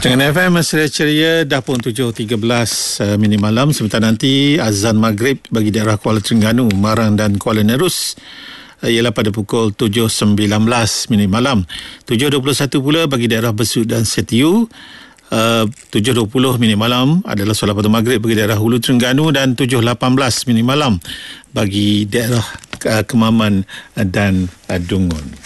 Dengan FM Suria Ceria dah pun 7.13 minit malam. Sebentar nanti azan maghrib bagi daerah Kuala Terengganu, Marang dan Kuala Nerus ialah pada pukul 7.19 minit malam. 7.21 pula bagi daerah Besut dan Setiu. 7.20 minit malam adalah solat pada maghrib bagi daerah Hulu Terengganu, dan 7.18 minit malam bagi daerah Kemaman dan Dungun.